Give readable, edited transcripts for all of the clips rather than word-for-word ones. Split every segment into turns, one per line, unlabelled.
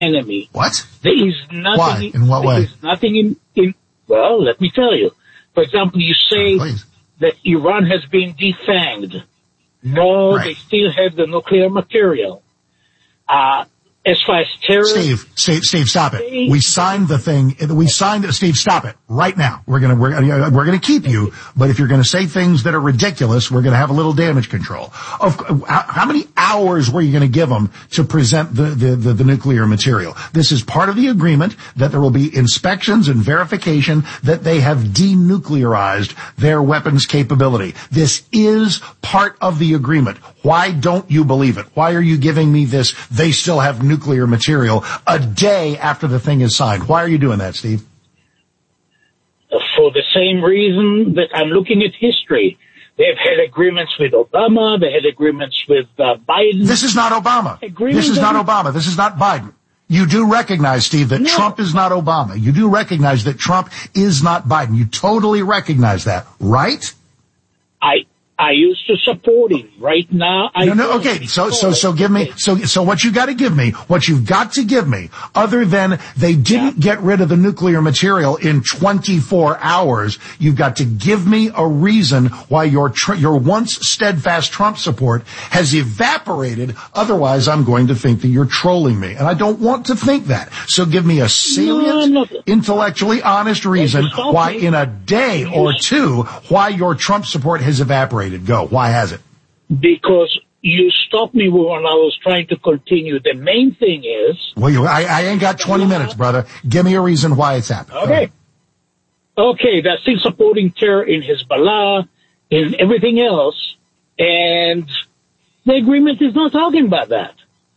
enemy.
What?
There is nothing.
Why? In what way?
There is nothing in, well, let me tell you. For example, you say that Iran has been defanged. No,
right.
They still have the nuclear material. As far as terror...
Steve, stop it. We signed the thing. Steve, stop it. Right now. We're gonna keep you, but if you're gonna say things that are ridiculous, we're gonna have a little damage control. How many hours were you gonna give them to present the nuclear material? This is part of the agreement that there will be inspections and verification that they have denuclearized their weapons capability. This is part of the agreement. Why don't you believe it? Why are you giving me this? They still have nuclear material a day after the thing is signed. Why are you doing that, Steve?
For the same reason that I'm looking at history. They've had agreements with Obama. They had agreements with Biden.
This is not Obama. This is not Obama. This is not Biden. You do recognize, Steve, that Trump is not Obama. You do recognize that Trump is not Biden. You totally recognize that, right?
I used to support him. Right now,
okay. So give me, so what you got to give me, other than they didn't get rid of the nuclear material in 24 hours, you've got to give me a reason why your once steadfast Trump support has evaporated. Otherwise, I'm going to think that you're trolling me. And I don't want to think that. So give me a salient, intellectually honest reason why in a day or two, why your Trump support has evaporated. Go. Why has it?
Because you stopped me when I was trying to continue. The main thing is...
Well, I ain't got 20 minutes, brother. Give me a reason why it's happened.
Okay, they're still supporting terror in Hezbollah, in everything else, and the agreement is not talking about that.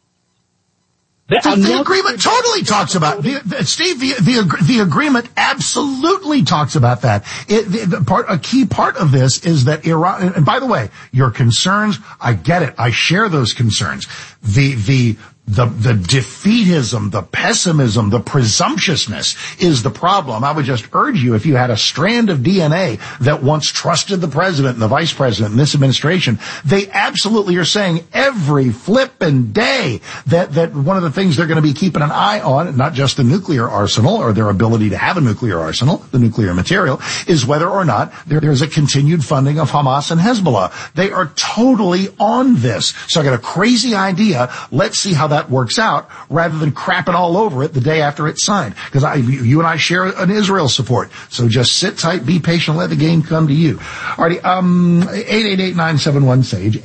The agreement totally talks about Steve. The agreement absolutely talks about that. A key part of this is that Iran. And by the way, your concerns, I get it. I share those concerns. The defeatism, the pessimism, the presumptuousness is the problem. I would just urge you, if you had a strand of DNA that once trusted the president and the vice president and this administration, they absolutely are saying every flippin' day that one of the things they're going to be keeping an eye on, not just the nuclear arsenal or their ability to have a nuclear arsenal, the nuclear material, is whether or not there's a continued funding of Hamas and Hezbollah. They are totally on this. So I got a crazy idea. Let's see how that works out rather than crapping all over it the day after it's signed. Because you and I share an Israel support. So just sit tight, be patient, let the game come to you. Alrighty, 888-971-SAGE,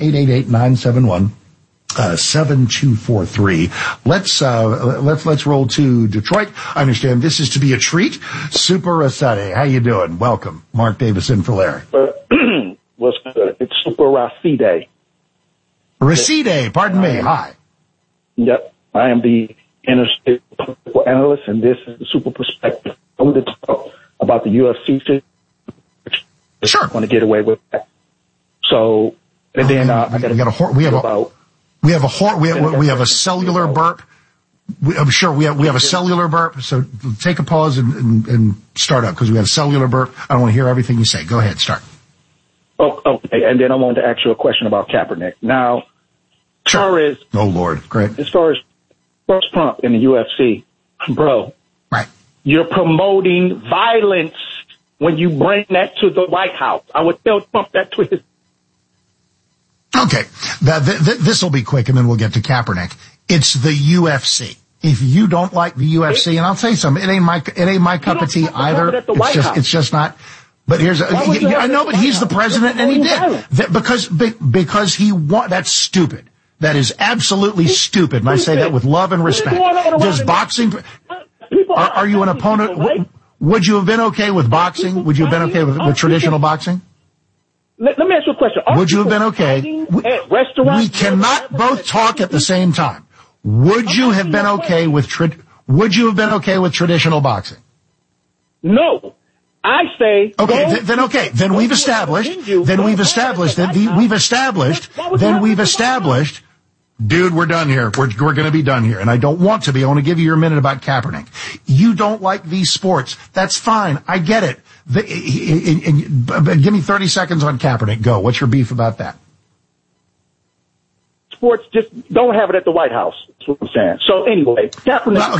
888-971-7243. Let's roll to Detroit. I understand this is to be a treat. Super Rasade, how you doing? Welcome. Mark Davis in for Larry.
What's good? It's Super Raside.
Raside, pardon me. Hi.
Yep, I am the interstate political analyst, and this is the Super Perspective. I want to talk about the UFC.
Sure.
I want to get away with that. So, and then
we have a cellular burp. I'm sure we have a cellular burp. So take a pause and start up because we have a cellular burp. I don't want to hear everything you say. Go ahead, start.
Oh, okay. And then I wanted to ask you a question about Kaepernick. Now.
Sure. Oh, Lord. Great.
As far as Trump in the UFC, bro,
right?
You're promoting violence when you bring that to the White House. I would tell Trump that to his...
Okay. This will be quick, and then we'll get to Kaepernick. It's the UFC. If you don't like the UFC, and I'll tell you something, it ain't my cup of tea either. It's just not... But I know, but he's the president, and he did. Because that's stupid. That is absolutely stupid, and I say that with love and respect. Does boxing... Are you an opponent? Would you have been okay with boxing? Would you have been okay with traditional boxing?
Let me ask you a question.
Would you have been okay? We cannot both talk at the same time. Would you have been okay with traditional boxing?
No. I say...
Okay, then we've established, dude, we're done here. We're going to be done here. And I don't want to be. I want to give you your minute about Kaepernick. You don't like these sports. That's fine. I get it. Give me 30 seconds on Kaepernick. Go. What's your beef about that?
sports, just don't have it at the White House. That's what I'm saying. So anyway, Kaepernick.